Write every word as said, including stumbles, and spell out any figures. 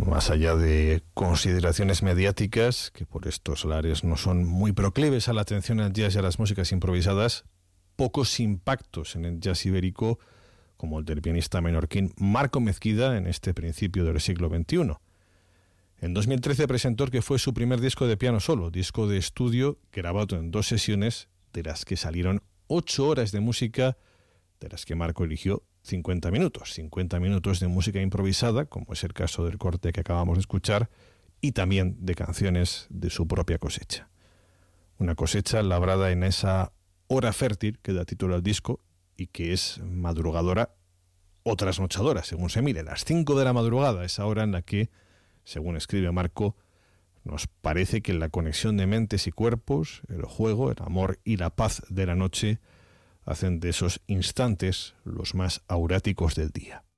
Más allá de consideraciones mediáticas, que por estos lares no son muy proclives a la atención al jazz y a las músicas improvisadas, pocos impactos en el jazz ibérico, como el del pianista menorquín Marco Mezquida en este principio del siglo veintiuno. En dos mil trece presentó el que fue su primer disco de piano solo, disco de estudio grabado en dos sesiones, de las que salieron ocho horas de música, de las que Marco eligió cincuenta minutos, cincuenta minutos de música improvisada, como es el caso del corte que acabamos de escuchar, y también de canciones de su propia cosecha. Una cosecha labrada en esa hora fértil que da título al disco y que es madrugadora o trasnochadora, según se mire. Las cinco de la madrugada, esa hora en la que, según escribe Marco, nos parece que la conexión de mentes y cuerpos, el juego, el amor y la paz de la noche hacen de esos instantes los más auráticos del día.